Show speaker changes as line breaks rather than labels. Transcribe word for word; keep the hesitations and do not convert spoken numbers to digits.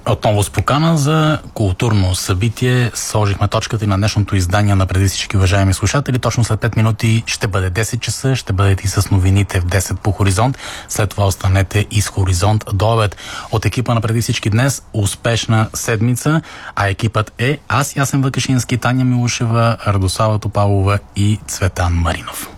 Отново с покана за културно събитие сложихме точката и на днешното издание на Преди всички, уважаеми слушатели. Точно след пет минути ще бъде десет часа, ще бъдете и с новините в десет по Хоризонт. След това останете и с Хоризонт до обед. От екипа на Преди всички днес успешна седмица, а екипът е аз, Ясен Вакашински, Таня Милушева, Радослава Топалова и Цветан Маринов.